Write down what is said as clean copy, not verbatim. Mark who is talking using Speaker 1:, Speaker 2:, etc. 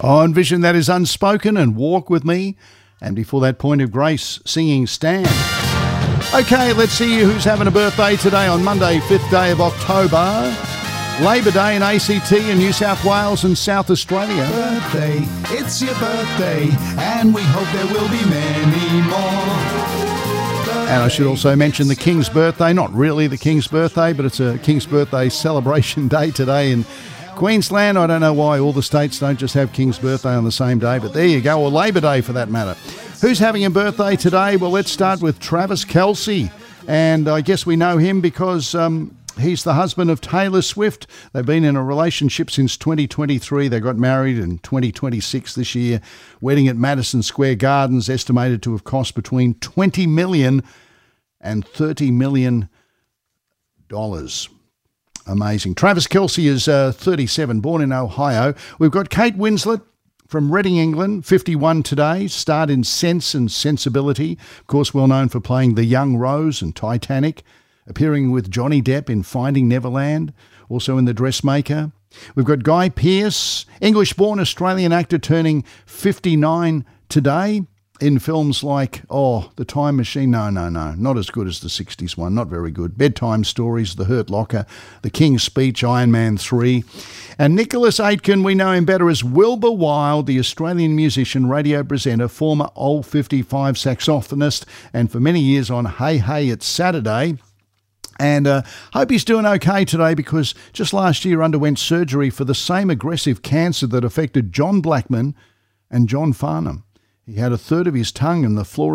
Speaker 1: On Vision That Is Unspoken and Walk With Me. And before that, Point of Grace singing Stand. Okay, let's see who's having a birthday today on Monday, 5th day of October. Labor Day in ACT in New South Wales and South Australia.
Speaker 2: Birthday, it's your birthday, and we hope there will be many more.
Speaker 1: And I should also mention the King's birthday. Not really the King's birthday, but it's a King's birthday celebration day today in Queensland. I don't know why all the states don't just have King's birthday on the same day, but there you go, or Labor Day for that matter. Who's having a birthday today? Well, let's start with Travis Kelce. And I guess we know him because he's the husband of Taylor Swift. They've been in a relationship since 2023. They got married in 2026 this year. Wedding at Madison Square Gardens, estimated to have cost between $20 million and $30 million. Amazing. Travis Kelce is 37, born in Ohio. We've got Kate Winslet from Reading, England, 51 today, starred in Sense and Sensibility, of course well known for playing the young Rose in Titanic, appearing with Johnny Depp in Finding Neverland, also in The Dressmaker. We've got Guy Pearce, English-born Australian actor turning 59 today, in films like, The Time Machine. No, not as good as the 60s one, not very good. Bedtime Stories, The Hurt Locker, The King's Speech, Iron Man 3. And Nicholas Aitken, we know him better as Wilbur Wilde, the Australian musician, radio presenter, former Old 55 saxophonist, and for many years on Hey Hey It's Saturday. And hope he's doing okay today because just last year underwent surgery for the same aggressive cancer that affected John Blackman and John Farnham. He had a third of his tongue and the floor